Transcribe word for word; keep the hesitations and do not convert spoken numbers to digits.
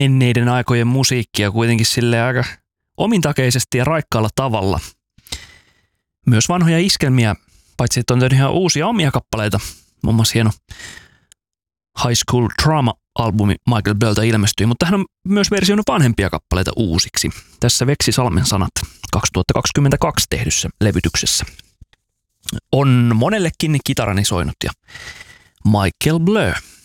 menneiden aikojen musiikkia kuitenkin sille aika omintakeisesti ja raikkaalla tavalla. Myös vanhoja iskelmiä, paitsi että on tehnyt ihan uusia omia kappaleita. Muun muassa hieno High School Drama-albumi Michael Belltä ilmestyi, mutta hän on myös versioinut vanhempia kappaleita uusiksi. Tässä Veksi Salmen sanat kaksituhattakaksikymmentäkaksi tehdyssä levytyksessä. On monellekin kitarani soinut ja Michael Blö